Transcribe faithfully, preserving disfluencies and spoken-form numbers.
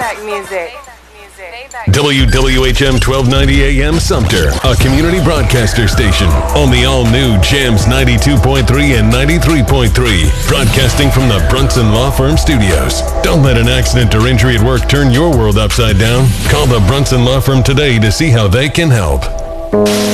Maybach music. W W H M twelve ninety A M Sumter, a community broadcaster station on the all-new Jams ninety-two point three and ninety-three point three, broadcasting from the Brunson Law Firm Studios. Don't let an accident or injury at work turn your world upside down. Call the Brunson Law Firm today to see how they can help.